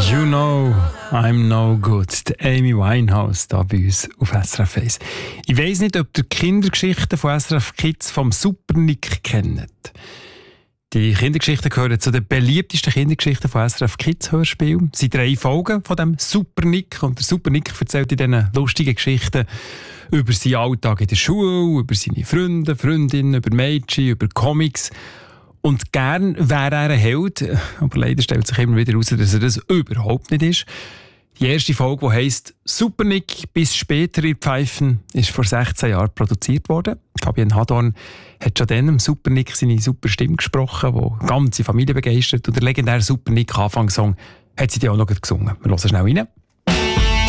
You know, I'm no good. Die Amy Winehouse hier bei uns auf SRF 1. Ich weiss nicht, ob ihr die Kindergeschichten von SRF Kids vom Super Nick kennt. Die Kindergeschichten gehören zu den beliebtesten Kindergeschichten von SRF Kids Hörspiel. Es sind 3 Folgen von dem Super Nick. Und der Super Nick erzählt in diesen lustigen Geschichten über seinen Alltag in der Schule, über seine Freunde, Freundinnen, über Mädchen, über Comics. Und gern wäre er ein Held, aber leider stellt sich immer wieder heraus, dass er das überhaupt nicht ist. Die erste Folge, die heisst «Super Nick bis später in Pfeifen», ist vor 16 Jahren produziert worden. Fabienne Hadorn hat schon dann im Super Nick seine super Stimme gesprochen, die die ganze Familie begeistert. Und der legendäre Super Nick Anfangssong hat sie dann auch noch gesungen. Wir hören schnell rein.